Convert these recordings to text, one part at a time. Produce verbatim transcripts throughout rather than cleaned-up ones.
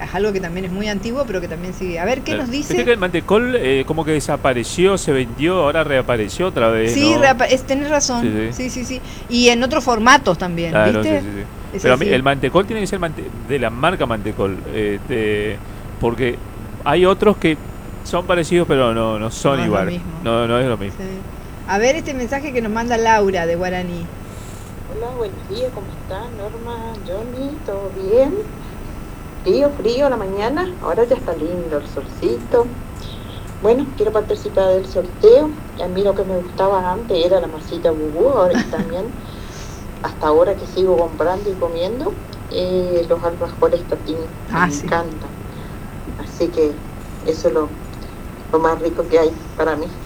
es algo que también es muy antiguo, pero que también sigue. A ver, ¿qué claro. nos dice? Viste que el mantecol eh, como que desapareció, se vendió, ahora reapareció otra vez, Sí, ¿no? reapa- es, tenés razón. Sí, Sí, sí. sí, sí. Y en otros formatos también, Claro, ¿viste? sí, sí, sí. Es Pero a mí así. el mantecol tiene que ser mante- de la marca Mantecol, eh, de- porque hay otros que son parecidos pero no, no son No es lo igual. mismo. No, no es lo mismo. Sí. A ver este mensaje que nos manda Laura de Guaraní. Hola, buenos días, ¿cómo están? Norma, Johnny, ¿todo bien? Frío, frío la mañana, ahora ya está lindo el solcito. Bueno, quiero participar del sorteo. A mí lo que me gustaba antes era la masita bubú, ahora también, hasta ahora que sigo comprando y comiendo, eh, los alfajores Totini, Ah, me sí. encantan. Así que eso es lo, lo más rico que hay para mí.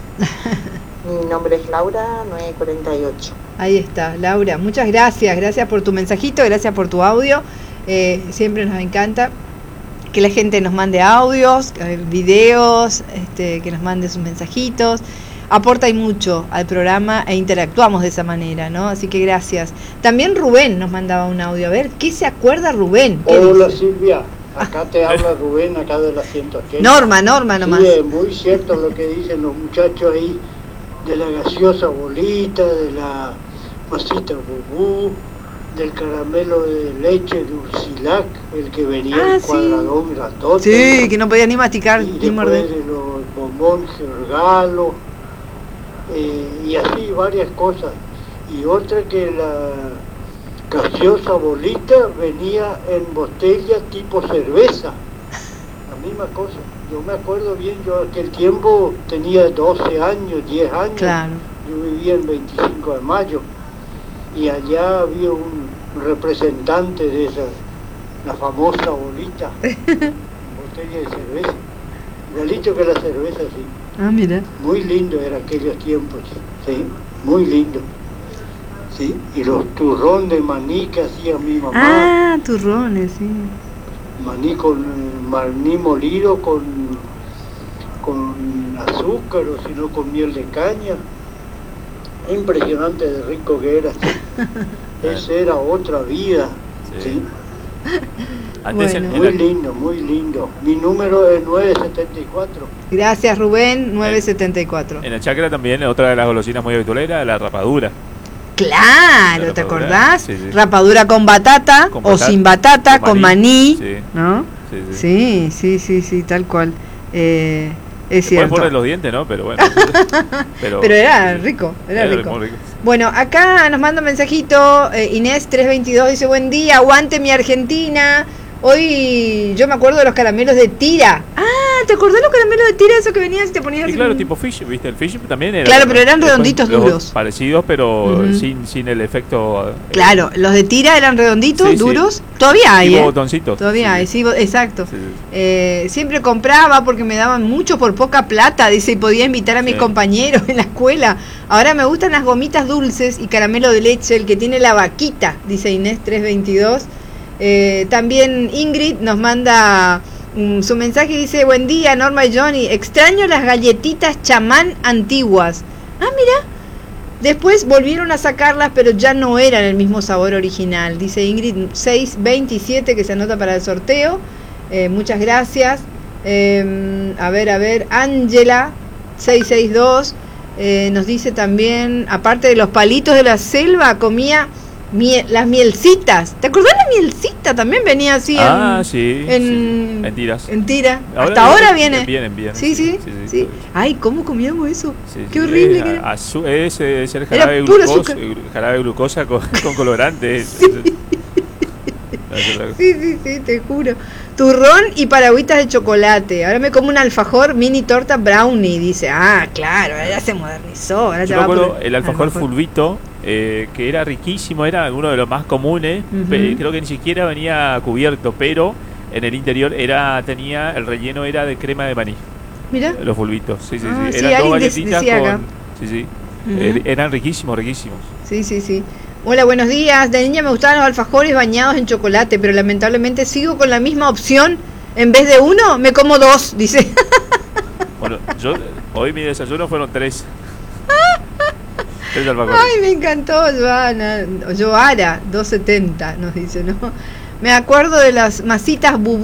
Mi nombre es Laura, nueve cuarenta y ocho. Ahí está, Laura. Muchas gracias. Gracias por tu mensajito, gracias por tu audio. Eh, siempre nos encanta que la gente nos mande audios, eh, videos, este, que nos mande sus mensajitos. Aporta y mucho al programa e interactuamos de esa manera, ¿no? Así que gracias. También Rubén nos mandaba un audio. A ver, ¿qué se acuerda Rubén? ¿Qué Hola dice? Silvia, acá te habla Rubén, acá de la ciento ochenta. Norma, Norma nomás. Sí, es muy cierto lo que dicen los muchachos ahí, de la gaseosa bolita, de la masita bubú, del caramelo de leche Dulcilac, el que venía Ah, en sí. cuadradón grandote. Sí, que no podía ni masticar Y ni después morder. de los bombón Gergalo, eh, y así varias cosas. Y otra que la gaseosa bolita venía en botella tipo cerveza, la misma cosa. Yo me acuerdo bien, yo aquel tiempo tenía doce años, diez años, Claro. yo vivía en veinticinco de mayo, y allá había un representante de esa, la famosa bolita, botella de cerveza, igualito que la cerveza, sí. Ah, mira. Muy lindo era aquellos tiempos, sí, muy lindo. Sí, y los turrón de maní que hacía mi mamá, Ah, turrones, sí. maní con eh, maní molido con, con azúcar o si no con miel de caña. Impresionante de rico que era. Esa era otra vida. Sí. ¿sí? Antes en- Bueno. en Muy la- lindo, muy lindo. Mi número es nueve setenta y cuatro. Gracias, Rubén, nueve setenta y cuatro. en la chacra también, otra de las golosinas muy habituales era la rapadura. Claro, La ¿te rapadura, acordás? sí, sí. Rapadura con batata Con o batata, sin batata, con con maní, maní, sí. ¿no? Sí, sí. Sí, sí, sí, sí, tal cual. Eh, es Se pueden cierto. poner los dientes, ¿no? Pero bueno. pero, Pero era rico, era rico. muy rico. Bueno, acá nos manda un mensajito, eh, Inés tres veintidós dice, buen día, aguante mi Argentina. Hoy yo me acuerdo de los caramelos de tira. Ah, ¿te acordás de los caramelos de tira? Eso que venías y te ponías Y así claro, como- tipo fish, ¿viste? El fish también era. Claro, pero eran después redonditos, los duros. Parecidos, pero Ujú. sin, sin el efecto. eh, Claro, los de tira eran redonditos, Sí, sí. duros. Todavía hay, tipo ¿eh? botoncitos. Todavía Sí, hay, sí, bo- exacto. sí, sí. Eh, siempre compraba porque me daban mucho por poca plata, dice, y podía invitar a mis Sí. compañeros en la escuela. Ahora me gustan las gomitas dulces y caramelo de leche, el que tiene la vaquita, dice Inés tres veintidós. Eh, también Ingrid nos manda um, su mensaje y dice, buen día Norma y Johnny, extraño las galletitas chamán antiguas. Ah, mira, después volvieron a sacarlas, pero ya no eran el mismo sabor original. Dice Ingrid seis veintisiete que se anota para el sorteo. Eh, muchas gracias. Eh, a ver, a ver, Ángela seiscientos sesenta y dos eh, nos dice también, aparte de los palitos de la selva, comía miel, las mielcitas. ¿Te acordás la mielcita? También venía así Ah, en, sí. en, sí. En tiras. en tira. Ahora Hasta ahora viene- viene. Vienen, vienen. Sí, sí, sí, sí. sí. Ay, ¿cómo comíamos eso? Sí, Qué sí, horrible es, que era. azu- es, es el Era jarabe de puro glucosa, azúcar. eh, jarabe de glucosa con, con colorante. es- Sí. es- es otra cosa. Sí, sí, sí, te juro. Turrón y paragüitas de chocolate. Ahora me como un alfajor mini torta brownie. Dice, ah, claro, ahora ya se modernizó. Ahora Yo ya me va acuerdo por el alfajor fulvito, eh, que era riquísimo, era uno de los más comunes. Ujú. pe- creo que ni siquiera venía cubierto, pero en el interior era tenía el relleno era de crema de maní. Mira. Los fulbitos, sí, sí, Ah, sí. sí, Eran dos alguien de- galletitas decía con. acá. Sí, sí. Ujú. Er- eran riquísimos, riquísimos. Sí, sí, sí. Hola, buenos días. De niña me gustaban los alfajores bañados en chocolate, pero lamentablemente sigo con la misma opción. En vez de uno, me como dos, dice. Bueno, yo hoy mi desayuno fueron tres. Tres alfajores. Ay, me encantó, Joana. Joara, doscientos setenta, nos dice, ¿no? Me acuerdo de las masitas bubú